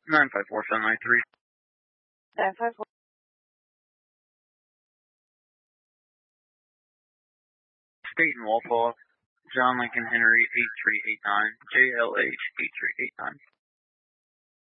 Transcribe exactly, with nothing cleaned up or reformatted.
nine five four seven nine three. nine five four. State and Walpole, John Lincoln Henry eight three eight nine, J L H eight three eight nine.